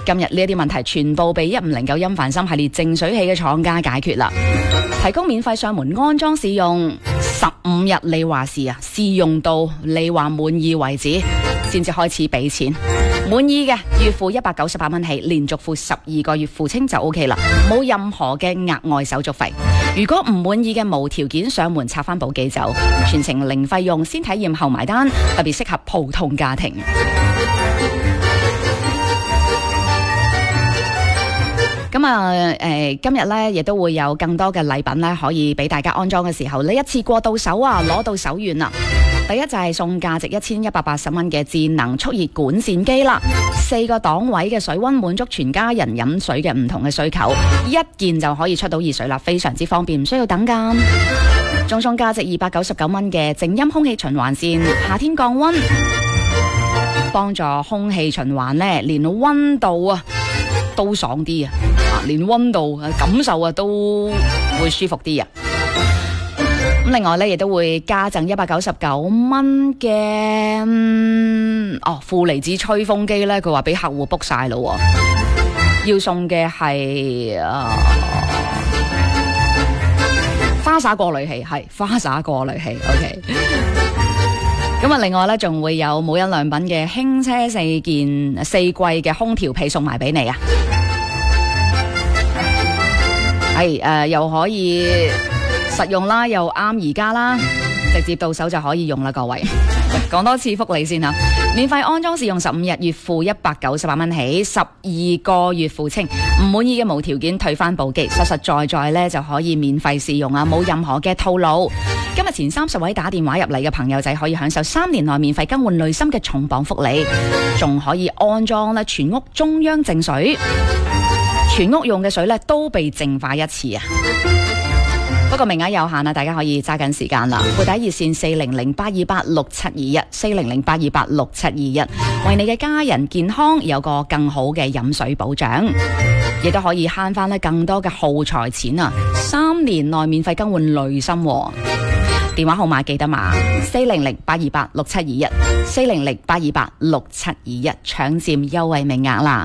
今日呢一啲問題全部被1509音凡心系列淨水器嘅廠家解決啦，提供免費上門安裝試用15日，你話事啊，試用到你話滿意為止，先至開始俾錢。滿意嘅月付198蚊起，連續付12個月付清就 OK 啦，冇任何嘅額外手續費。如果唔滿意嘅，無條件上門拆翻部機走，全程零費用，先體驗後埋單，特別適合普通家庭。咁啊，今日咧亦都會有更多嘅禮品咧，可以俾大家安裝嘅時候，你一次過到手啊，攞到手軟啦。第一就係送價值1180蚊嘅智能速熱管線機啦，4個檔位嘅水溫滿足全家人飲水嘅唔同嘅需求，一件就可以出到熱水啦，非常之方便，唔需要等㗎。仲送價值299蚊嘅靜音空氣循環線，夏天降溫，幫助空氣循環咧，連溫度啊都爽啲啊，連溫度感受啊都會舒服啲啊。咁另外咧，亦都會加贈199蚊嘅負離子吹風機咧，佢話俾客戶 book 晒咯，要送嘅係花灑過濾器，係花灑過濾器 ，OK。咁啊，另外咧仲會有冇印良品嘅輕車4季嘅空調被送埋俾你啊，係又可以實用啦，又啱而家啦，直接到手就可以用啦，各位。講多次福利先吓，免費安裝試用15日，月付198蚊起，12個月付清，唔滿意嘅無條件退翻部機，實實在在咧就可以免費試用啊，冇任何嘅套路。今日前30位打電話入嚟嘅朋友仔可以享受3年內免費更換濾芯嘅重磅福利，仲可以安裝咧全屋中央淨水，全屋用嘅水咧都被淨化一次啊！不過名額有限啊，大家可以揸緊時間啦。撥打熱線400-828-6721，400-828-6721，為你嘅家人健康有個更好嘅飲水保障，亦都可以慳翻咧更多嘅耗材錢啊！3年內免費更換濾芯，電話號碼記得嘛？400-828-6721，400-828-6721，搶佔優惠名額啦！